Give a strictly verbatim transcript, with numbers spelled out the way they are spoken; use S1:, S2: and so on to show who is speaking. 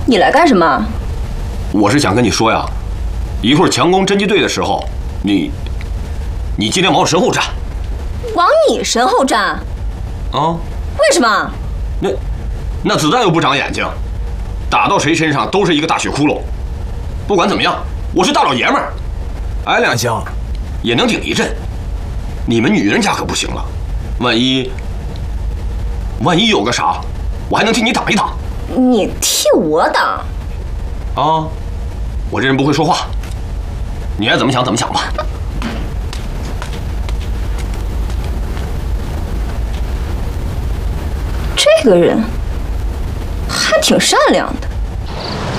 S1: 你来干什么？
S2: 我是想跟你说呀，一会儿强攻侦缉队的时候，你你尽量往我身后站。
S1: 往你身后站？
S2: 啊？
S1: 为什么？
S2: 那那子弹又不长眼睛，打到谁身上都是一个大血窟窿。不管怎么样，我是大老爷们儿，挨两枪也能顶一阵。你们女人家可不行了，万一万一有个啥，我还能替你挡一挡。
S1: 你替我挡？
S2: 啊，我这人不会说话，你爱怎么想怎么想吧。
S1: 这个人还挺善良的。